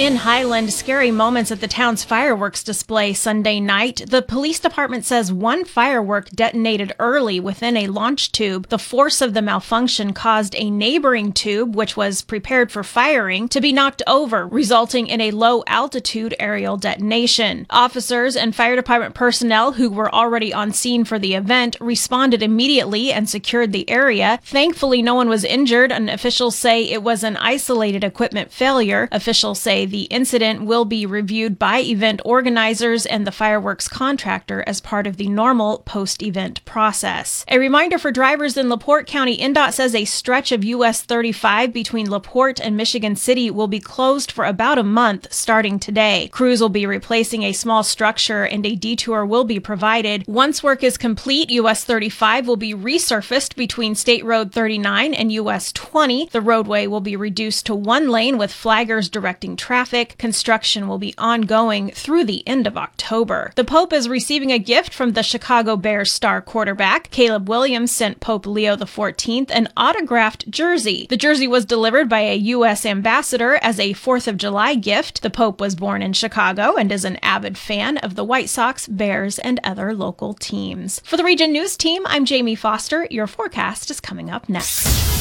In Highland, scary moments at the town's fireworks display Sunday night. The police department says one firework detonated early within a launch tube. The force of the malfunction caused a neighboring tube, which was prepared for firing, to be knocked over, resulting in a low-altitude aerial detonation. Officers and fire department personnel who were already on scene for the event responded immediately and secured the area. Thankfully, no one was injured, and officials say it was an isolated equipment failure. Officials say the incident will be reviewed by event organizers and the fireworks contractor as part of the normal post-event process. A reminder for drivers in LaPorte County, INDOT says a stretch of US 35 between LaPorte and Michigan City will be closed for about a month starting today. Crews will be replacing a small structure and a detour will be provided. Once work is complete, US 35 will be resurfaced between State Road 39 and US 20. The roadway will be reduced to one lane with flaggers directing traffic. Construction will be ongoing through the end of October. The Pope is receiving a gift from the Chicago Bears star quarterback. Caleb Williams sent Pope Leo XIV an autographed jersey. The jersey was delivered by a U.S. ambassador as a 4th of July gift. The Pope was born in Chicago and is an avid fan of the White Sox, Bears, and other local teams. For the Region News Team, I'm Jamie Foster. Your forecast is coming up next.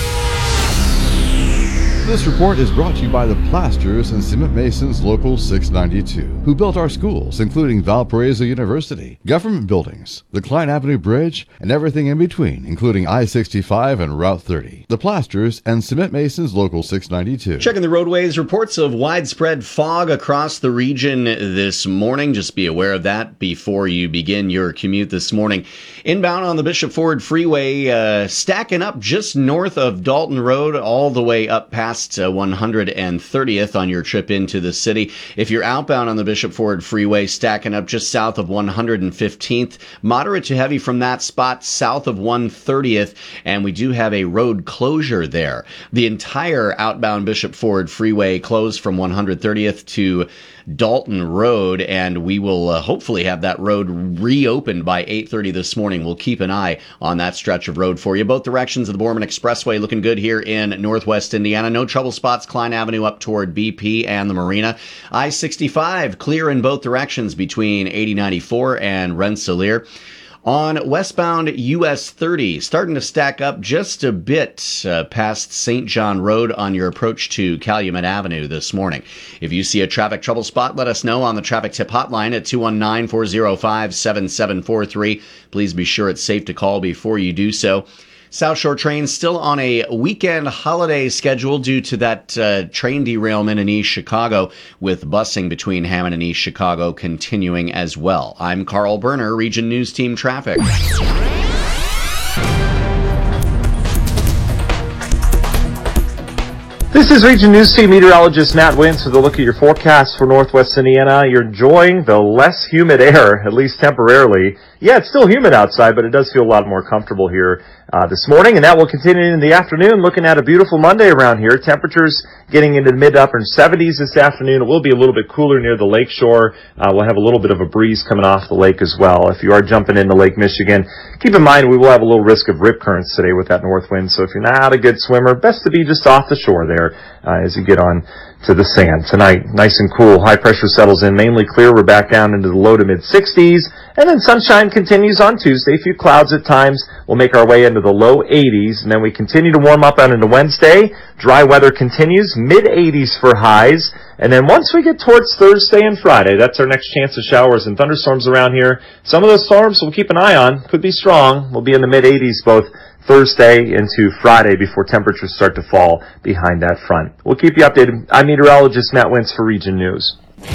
This report is brought to you by the Plasters and Cement Masons Local 692, who built our schools, including Valparaiso University, government buildings, the Klein Avenue Bridge, and everything in between, including I-65 and Route 30. The Plasters and Cement Masons Local 692. Checking the roadways, reports of widespread fog across the region this morning. Just be aware of that before you begin your commute this morning. Inbound on the Bishop Ford Freeway, stacking up just north of Dalton Road, all the way up past 130th on your trip into the city. If you're outbound on the Bishop Ford Freeway, stacking up just south of 115th, moderate to heavy from that spot south of 130th, and we do have a road closure there. The entire outbound Bishop Ford Freeway closed from 130th to Dalton Road, and we will hopefully have that road reopened by 8:30 this morning. We'll keep an eye on that stretch of road for you. Both directions of the Borman Expressway looking good here in northwest Indiana. No trouble spots, Klein Avenue up toward BP and the Marina. I-65 clear in both directions between 8094 and Rensselaer. On westbound US 30, starting to stack up just a bit past St. John Road on your approach to Calumet Avenue this morning. If you see a traffic trouble spot, let us know on the traffic tip hotline at 219-405-7743. Please be sure it's safe to call before you do so. South Shore trains still on a weekend holiday schedule due to that train derailment in East Chicago, with busing between Hammond and East Chicago continuing as well. I'm Carl Berner, Region News Team Traffic. This is Region News Team meteorologist Matt Wintz with a look at your forecast for northwest Indiana. You're enjoying the less humid air, at least temporarily. Yeah, it's still humid outside, but it does feel a lot more comfortable here this morning, and that will continue in the afternoon. Looking at a beautiful Monday around here. Temperatures getting into the mid-upper 70s this afternoon. It will be a little bit cooler near the lake shore. We'll have a little bit of a breeze coming off the lake as well. If you are jumping into Lake Michigan, keep in mind we will have a little risk of rip currents today with that north wind, so if you're not a good swimmer, best to be just off the shore there as you get on to the sand. Tonight, nice and cool. High pressure settles in, mainly clear. We're back down into the low to mid 60s. And then sunshine continues on Tuesday. A few clouds at times. We'll make our way into the low 80s. And then we continue to warm up out into Wednesday. Dry weather continues. Mid 80s for highs. And then once we get towards Thursday and Friday, that's our next chance of showers and thunderstorms around here. Some of those storms we'll keep an eye on. Could be strong. We'll be in the mid 80s both Thursday into Friday before temperatures start to fall behind that front. We'll keep you updated. I'm meteorologist Matt Wintz for Region News.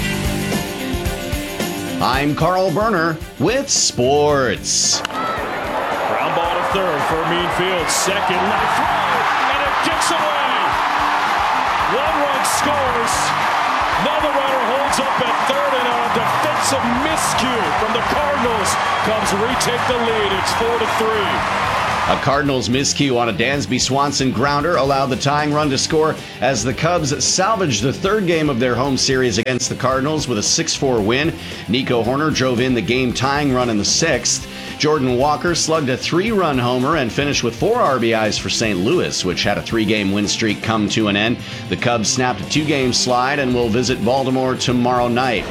I'm Carl Berner with sports. Ground ball to third for Meanfield. Second, left throw, and it gets away. One run scores. Another runner holds up at third, and on a defensive miscue from the Cardinals comes retake the lead. It's 4-3. A Cardinals miscue on a Dansby Swanson grounder allowed the tying run to score as the Cubs salvaged the third game of their home series against the Cardinals with a 6-4 win. Nico Horner drove in the game-tying run in the sixth. Jordan Walker slugged a 3-run homer and finished with 4 RBIs for St. Louis, which had a 3-game win streak come to an end. The Cubs snapped a 2-game slide and will visit Baltimore tomorrow night.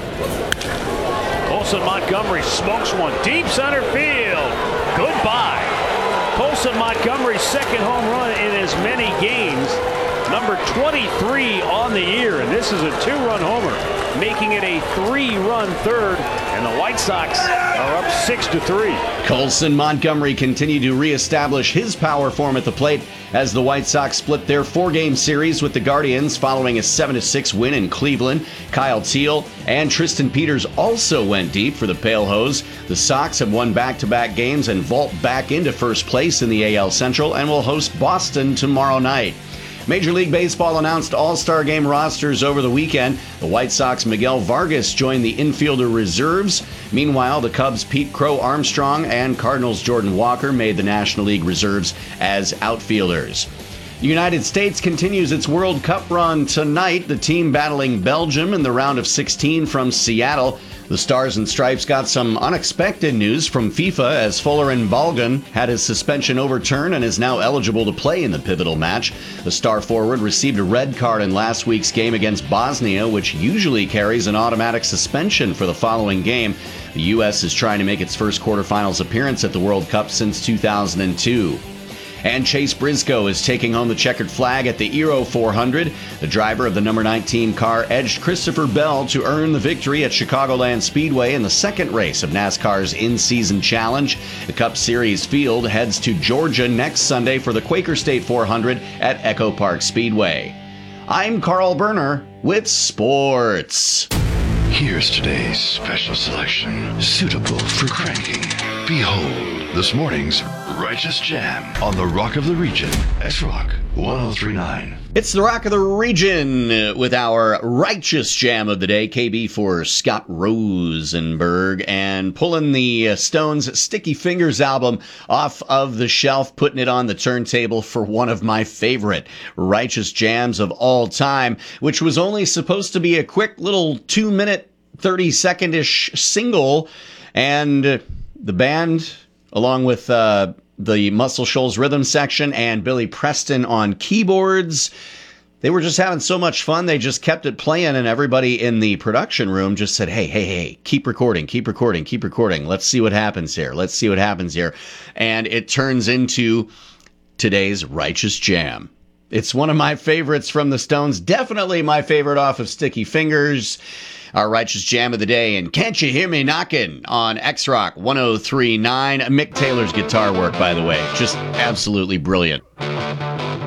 Colson Montgomery smokes one deep center field. Goodbye. Colson Montgomery's second home run in as many games, number 23 on the year, and this is a 2-run homer, making it a 3-run third, and the White Sox are up 6-3. Colson Montgomery continued to reestablish his power form at the plate as the White Sox split their 4-game series with the Guardians following a 7-6 win in Cleveland. Kyle Teal and Tristan Peters also went deep for the Pale Hose. The Sox have won back-to-back games and vault back into first place in the AL Central and will host Boston tomorrow night. Major League Baseball announced All-Star Game rosters over the weekend. The White Sox Miguel Vargas joined the infielder reserves. Meanwhile, the Cubs Pete Crow Armstrong and Cardinals Jordan Walker made the National League reserves as outfielders. The United States continues its World Cup run tonight, the team battling Belgium in the round of 16 from Seattle. The Stars and Stripes got some unexpected news from FIFA as Folarin Balogun had his suspension overturned and is now eligible to play in the pivotal match. The star forward received a red card in last week's game against Bosnia, which usually carries an automatic suspension for the following game. The U.S. is trying to make its first quarterfinals appearance at the World Cup since 2002. And Chase Briscoe is taking home the checkered flag at the Euro 400. The driver of the number 19 car edged Christopher Bell to earn the victory at Chicagoland Speedway in the second race of NASCAR's in-season challenge. The Cup Series field heads to Georgia next Sunday for the Quaker State 400 at Echo Park Speedway. I'm Carl Berner with sports. Here's today's special selection, suitable for cranking. Behold, this morning's Righteous Jam on the Rock of the Region, X-Rock 1039. It's the Rock of the Region with our Righteous Jam of the day, KB for Scott Rosenberg, and pulling the Stones' Sticky Fingers album off of the shelf, putting it on the turntable for one of my favorite Righteous Jams of all time, which was only supposed to be a quick little 2-minute, 30-second-ish single, and the band, along with the Muscle Shoals rhythm section and Billy Preston on keyboards, they were just having so much fun. They just kept it playing, and everybody in the production room just said, hey, keep recording. Let's see what happens here. And it turns into today's Righteous Jam. It's one of my favorites from the Stones, definitely my favorite off of Sticky Fingers. Our Righteous Jam of the day, and Can't You Hear Me Knockin' on X-Rock 1039. Mick Taylor's guitar work, by the way, just absolutely brilliant.